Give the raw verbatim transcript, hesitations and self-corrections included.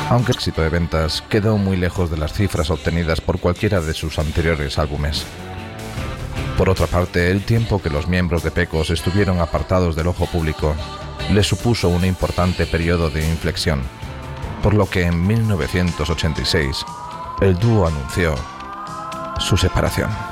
aunque el éxito de ventas quedó muy lejos de las cifras obtenidas por cualquiera de sus anteriores álbumes. Por otra parte, el tiempo que los miembros de Pecos estuvieron apartados del ojo público les supuso un importante periodo de inflexión, por lo que en mil novecientos ochenta y seis el dúo anunció su separación.